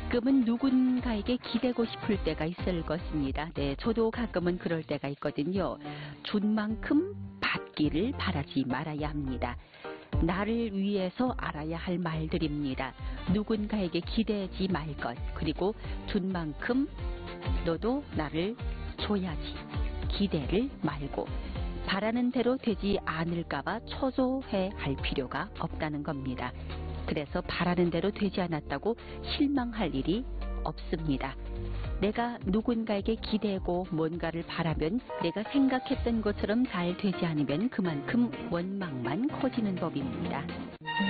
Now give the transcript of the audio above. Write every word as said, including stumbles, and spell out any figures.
가끔은 누군가에게 기대고 싶을 때가 있을 것입니다. 네, 저도 가끔은 그럴 때가 있거든요. 준 만큼 받기를 바라지 말아야 합니다. 나를 위해서 알아야 할 말들입니다. 누군가에게 기대지 말 것, 그리고 준 만큼 너도 나를 줘야지. 기대를 말고 바라는 대로 되지 않을까봐 초조해 할 필요가 없다는 겁니다. 그래서 바라는 대로 되지 않았다고 실망할 일이 없습니다. 내가 누군가에게 기대고 뭔가를 바라면 내가 생각했던 것처럼 잘 되지 않으면 그만큼 원망만 커지는 법입니다.